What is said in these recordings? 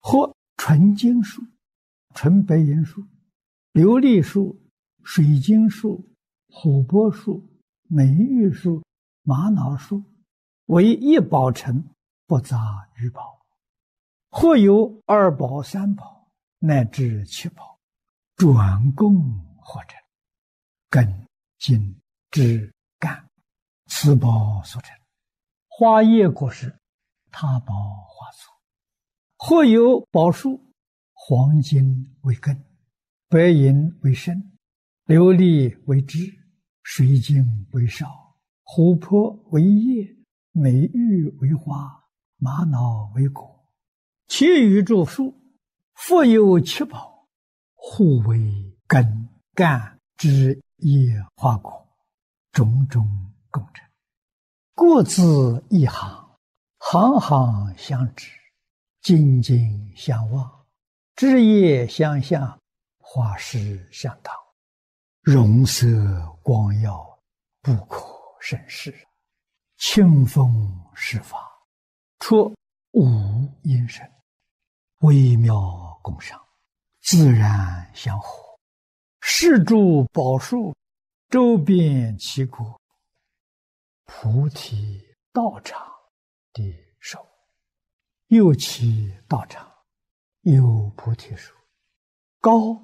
或纯金树、纯白银树、琉璃树、水晶树、琥珀树、美玉树、玛瑙树，为一宝城，不杂于宝。或有二宝、三宝，乃至七宝，转供合成，根、茎、枝、干，此宝所成。花叶果实，他宝化作。或有宝树，黄金为根，白银为身，琉璃为枝，水晶为梢，琥珀为叶，美玉为花，玛瑙为果。其余诸树，复有七宝，互为根、干、枝、叶、花、果，种种共成。各自一行，行行相指，茎茎相望，枝叶相向，花实相当，容色光耀，不可胜视。清风施法，出无因声，微妙共赏，自然相合。是诸宝树，周遍其国，菩提道场的手。又其道场，有菩提树，高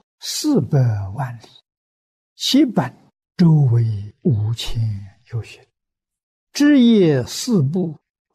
400万里，其本周围5000由旬，枝叶四部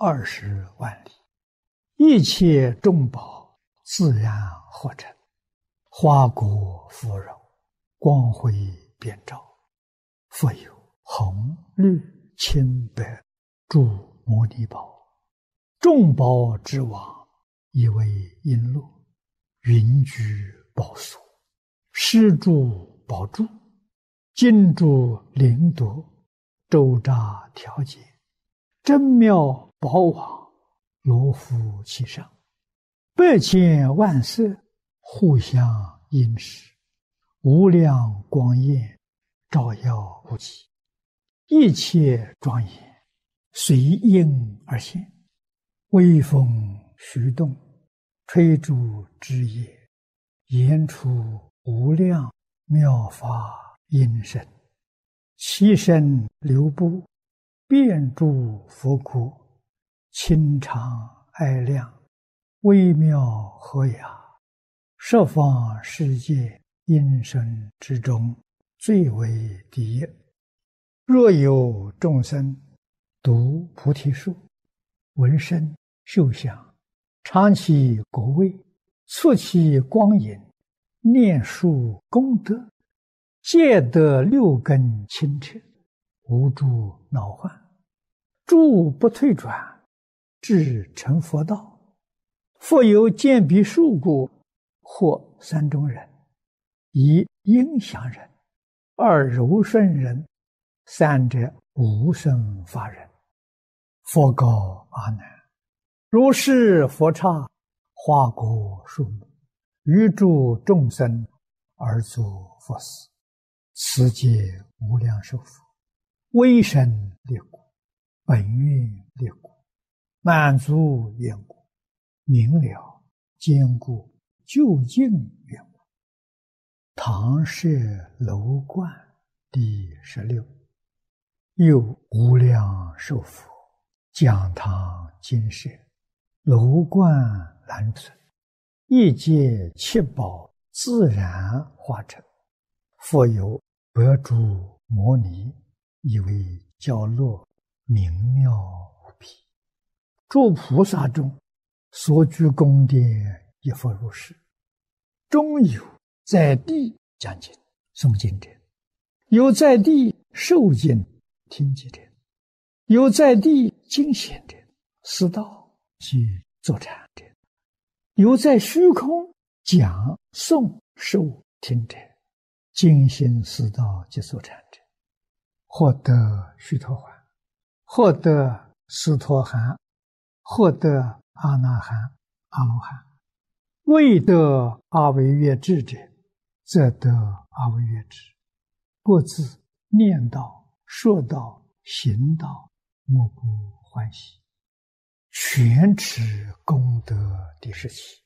20万里，一切众宝自然合成，花果芙蓉，光辉遍照。复有红、绿、青、白诸摩尼宝，众宝之王，以为璎珞，云居宝所，施诸宝柱，金珠灵夺，周匝调节，真妙宝网，罗敷其上，100千万色，互相映饰，无量光焰，照耀无极，一切庄严，随应而现。微风徐动，吹竹枝叶，言出无量妙法音声，其声流布，遍诸佛国，清长爱亮，微妙和雅，十方世界音声之中，最为第一。若有众生读菩提树，闻声嗅香，尝其果味，触其光影，念树功德，皆得6根清澈，无诸恼患，诸不退转，至成佛道。复有见彼树故，或3种人：一应祥人，二柔顺人，三者无生法人。佛告阿难：如是佛刹，花果树木，于诸众生而作佛事，此皆无量寿佛，威神力故，本愿力故，满足缘故，明了坚固究竟缘故。唐舍楼观第16。又无量寿佛，讲堂金舍，楼观栏存，一界七宝自然化成。复有百诸摩尼，以为教乐，明妙无比。诸菩萨中，所居宫殿亦复如是。中有在地讲经诵经者，有在地受经听经者，有在地经显者，思道及坐禅者，有在虚空讲诵受听者，精心思道及坐禅者，获得须陀洹，获得斯陀含，获得阿那含、阿罗汉。未得阿惟越致者，则得阿惟越致。各自念道、说道、行道，莫不欢喜，全持功德第17。